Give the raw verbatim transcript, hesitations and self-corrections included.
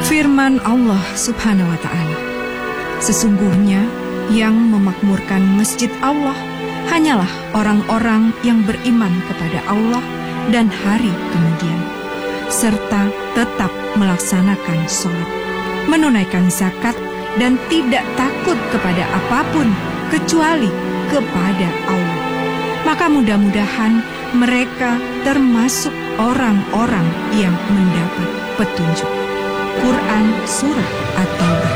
Firman Allah Subhanahu wa Ta'ala, sesungguhnya yang memakmurkan masjid Allah hanyalah orang-orang yang beriman kepada Allah dan hari kemudian, serta tetap melaksanakan sholat, menunaikan zakat, dan tidak takut kepada apapun kecuali kepada Allah. Maka mudah-mudahan mereka termasuk orang-orang yang mendapat petunjuk. Quran Surah At-Taubah